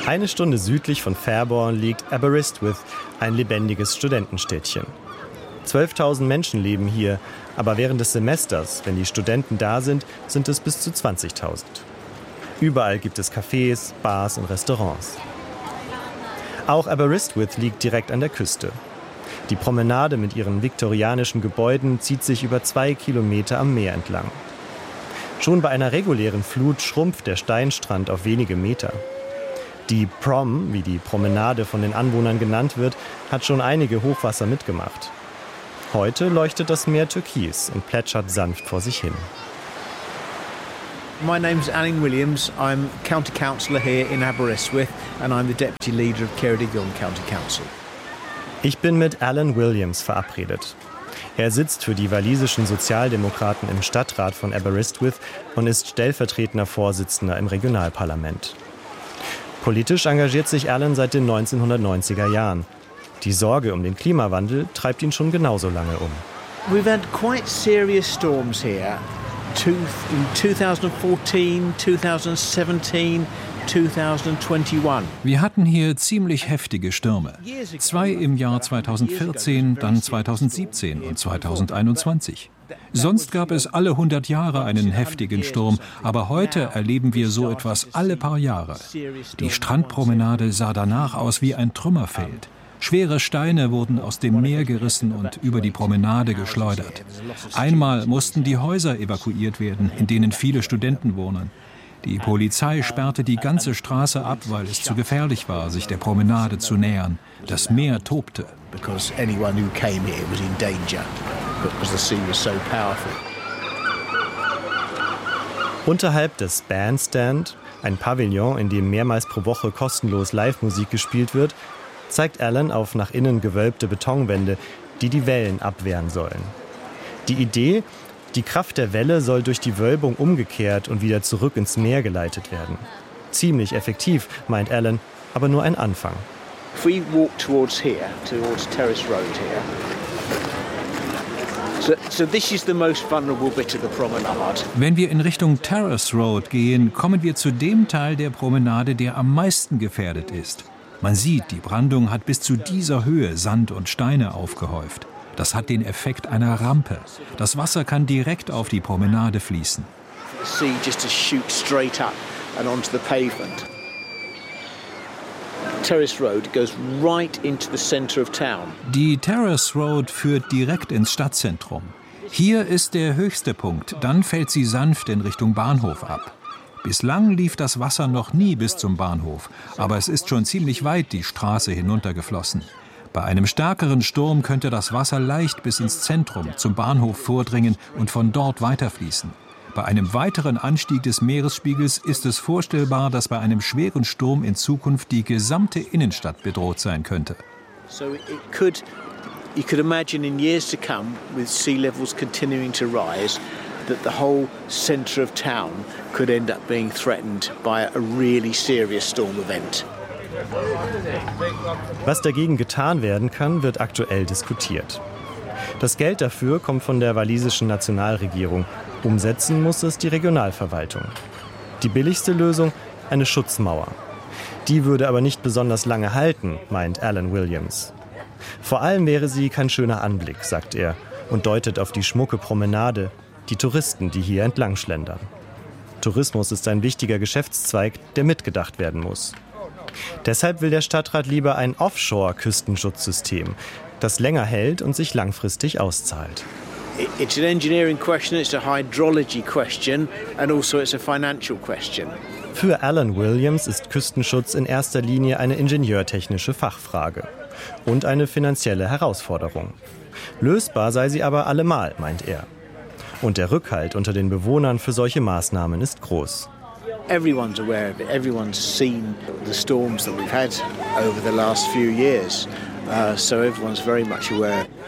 Eine Stunde südlich von Fairborn liegt Aberystwyth, ein lebendiges Studentenstädtchen. 12.000 Menschen leben hier, aber während des Semesters, wenn die Studenten da sind, sind es bis zu 20.000. Überall gibt es Cafés, Bars und Restaurants. Auch Aberystwyth liegt direkt an der Küste. Die Promenade mit ihren viktorianischen Gebäuden zieht sich über 2 Kilometer am Meer entlang. Schon bei einer regulären Flut schrumpft der Steinstrand auf wenige Meter. Die Prom, wie die Promenade von den Anwohnern genannt wird, hat schon einige Hochwasser mitgemacht. Heute leuchtet das Meer türkis und plätschert sanft vor sich hin. My name's Alan Williams. I'm County Councillor here in Aberystwyth and I'm the Deputy Leader of Ceredigion County Council. Ich bin mit Alan Williams verabredet. Er sitzt für die walisischen Sozialdemokraten im Stadtrat von Aberystwyth und ist stellvertretender Vorsitzender im Regionalparlament. Politisch engagiert sich Alan seit den 1990er Jahren. Die Sorge um den Klimawandel treibt ihn schon genauso lange um. We've had quite serious storms here. In 2014, 2017, 2021. Wir hatten hier ziemlich heftige Stürme. 2 im Jahr 2014, dann 2017 und 2021. Sonst gab es alle 100 Jahre einen heftigen Sturm, aber heute erleben wir so etwas alle paar Jahre. Die Strandpromenade sah danach aus wie ein Trümmerfeld. Schwere Steine wurden aus dem Meer gerissen und über die Promenade geschleudert. Einmal mussten die Häuser evakuiert werden, in denen viele Studenten wohnen. Die Polizei sperrte die ganze Straße ab, weil es zu gefährlich war, sich der Promenade zu nähern. Das Meer tobte. Unterhalb des Bandstand, ein Pavillon, in dem mehrmals pro Woche kostenlos Live-Musik gespielt wird, zeigt Alan auf nach innen gewölbte Betonwände, die die Wellen abwehren sollen. Die Idee, die Kraft der Welle soll durch die Wölbung umgekehrt und wieder zurück ins Meer geleitet werden. Ziemlich effektiv, meint Alan, aber nur ein Anfang. If we walk towards Terrace Road here. So this is the most vulnerable bit of the promenade. Wenn wir in Richtung Terrace Road gehen, kommen wir zu dem Teil der Promenade, der am meisten gefährdet ist. Man sieht, die Brandung hat bis zu dieser Höhe Sand und Steine aufgehäuft. Das hat den Effekt einer Rampe. Das Wasser kann direkt auf die Promenade fließen. Die Terrace Road führt direkt ins Stadtzentrum. Hier ist der höchste Punkt, dann fällt sie sanft in Richtung Bahnhof ab. Bislang lief das Wasser noch nie bis zum Bahnhof, aber es ist schon ziemlich weit die Straße hinuntergeflossen. Bei einem stärkeren Sturm könnte das Wasser leicht bis ins Zentrum, zum Bahnhof vordringen und von dort weiterfließen. Bei einem weiteren Anstieg des Meeresspiegels ist es vorstellbar, dass bei einem schweren Sturm in Zukunft die gesamte Innenstadt bedroht sein könnte. You could imagine in years to come, with sea levels continuing to rise, that the whole centre of town could end up being threatened by a really serious storm event. Was dagegen getan werden kann, wird aktuell diskutiert. Das Geld dafür kommt von der walisischen Nationalregierung. Umsetzen muss es die Regionalverwaltung. Die billigste Lösung? Eine Schutzmauer. Die würde aber nicht besonders lange halten, meint Alan Williams. Vor allem wäre sie kein schöner Anblick, sagt er und deutet auf die schmucke Promenade, die Touristen, die hier entlang schlendern. Tourismus ist ein wichtiger Geschäftszweig, der mitgedacht werden muss. Deshalb will der Stadtrat lieber ein Offshore-Küstenschutzsystem, das länger hält und sich langfristig auszahlt. It's an engineering question, it's a hydrology question and also it's a financial question. Für Alan Williams ist Küstenschutz in erster Linie eine ingenieurtechnische Fachfrage und eine finanzielle Herausforderung. Lösbar sei sie aber allemal, meint er. Und der Rückhalt unter den Bewohnern für solche Maßnahmen ist groß. Everyone's aware of it. Everyone's seen the storms that we've had over the last few years. So everyone's very much aware